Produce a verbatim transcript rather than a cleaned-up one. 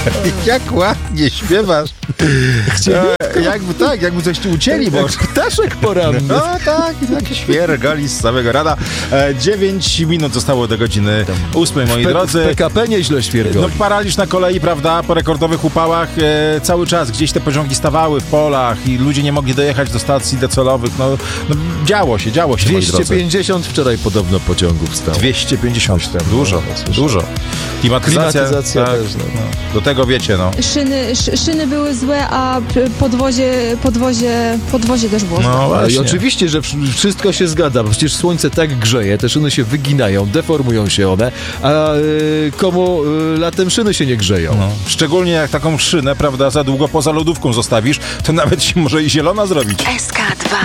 Jak ładnie śpiewasz. E, jakby tak, jakby coś ci ucięli, bo... Ptaszek poranny. No tak, taki świergali z samego rana. E, dziewięć minut zostało do godziny ósmej, moi P- drodzy. P K P nieźle świergoli. No paraliż na kolei, prawda, po rekordowych upałach e, cały czas gdzieś te pociągi stawały w polach i ludzie nie mogli dojechać do stacji docelowych. No, no działo się, działo się, moi dwieście drodzy. pięćdziesiąt wczoraj podobno pociągów stało. dwieście pięćdziesiąt, dużo, no, dużo. Klimatyzacja, Klimatyzacja tak, też, no. no. Do tego wiecie, no. Szyny, szy, szyny były złe, a p- podwozie, podwozie, podwozie też było złe. No A I właśnie. oczywiście, że wsz- wszystko się zgadza, bo przecież słońce tak grzeje, te szyny się wyginają, deformują się one, a y, komu y, latem szyny się nie grzeją. No. Szczególnie jak taką szynę, prawda, za długo poza lodówką zostawisz, to nawet się może i zielona zrobić. S K dwa.